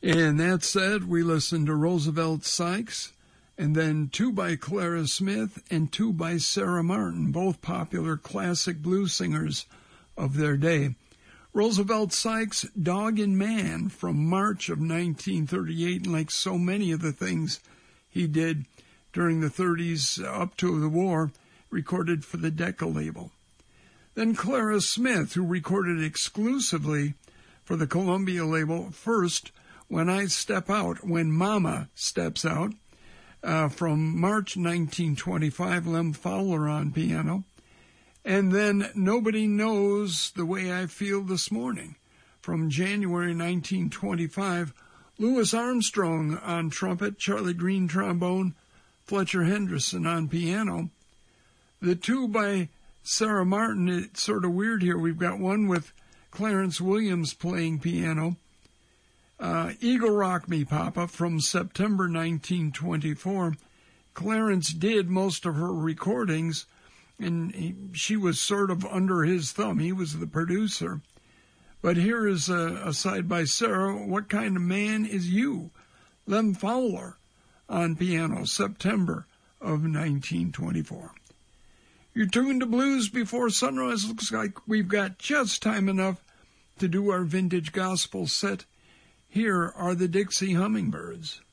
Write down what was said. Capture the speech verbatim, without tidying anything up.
And that said, we listened to Roosevelt Sykes, and then two by Clara Smith and two by Sarah Martin, both popular classic blues singers of their day. Roosevelt Sykes' Doggin' Man from March of nineteen thirty-eight, and like so many of the things he did during the thirties up to the war, recorded for the Decca label. Then Clara Smith, who recorded exclusively for the Columbia label, first, When I Step Out, When Mama Steps Out, uh, from March nineteen twenty-five, Lem Fowler on piano. And then Nobody Knows the Way I Feel This Morning, from January nineteen twenty-five, Louis Armstrong on trumpet, Charlie Green trombone, Fletcher Henderson on piano. The two by Sarah Martin, it's sort of weird here. We've got one with Clarence Williams playing piano. Uh, Eagle Rock Me Papa from September nineteen twenty-four. Clarence did most of her recordings, and he, she was sort of under his thumb. He was the producer. But here is a, a side by Sarah, What Kind of Man Is You? Lem Fowler on piano, September of nineteen twenty-four. You're tuned to Blues Before Sunrise. Looks like we've got just time enough to do our vintage gospel set. Here are the Dixie Hummingbirds.